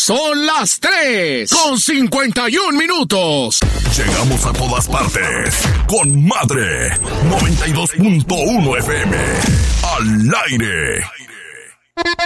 Son las 3:51. Llegamos a todas partes con Madre 92.1 FM. Al aire.